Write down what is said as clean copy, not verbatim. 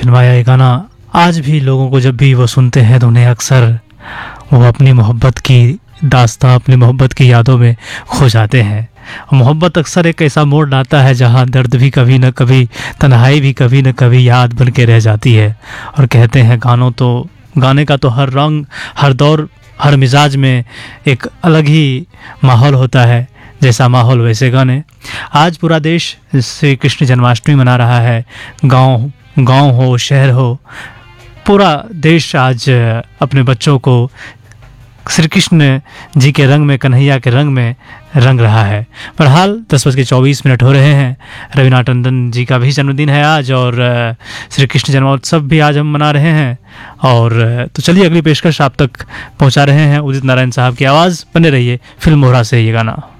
फिल्माया ये गाना आज भी लोगों को जब भी वो सुनते हैं तो उन्हें अक्सर वो अपनी मोहब्बत की दास्तां, अपनी मोहब्बत की यादों में खो जाते हैं। मोहब्बत अक्सर एक ऐसा मोड़ लाता है जहाँ दर्द भी कभी न कभी, तन्हाई भी कभी न कभी याद बन के रह जाती है। और कहते हैं गाने का तो हर रंग, हर दौर, हर मिजाज में एक अलग ही माहौल होता है। जैसा माहौल वैसे गाने। आज पूरा देश श्री कृष्ण जन्माष्टमी मना रहा है। गांव हो, शहर हो, पूरा देश आज अपने बच्चों को श्री कृष्ण जी के रंग में, कन्हैया के रंग में रंग रहा है। बहरहाल 10:24 हो रहे हैं। रवीना टंडन जी का भी जन्मदिन है आज और श्री कृष्ण जन्मोत्सव भी आज हम मना रहे हैं। और तो चलिए अगली पेशकश आप तक पहुंचा रहे हैं उदित नारायण साहब की आवाज़। बने रहिए, फिल्म मोहरा से ये गाना।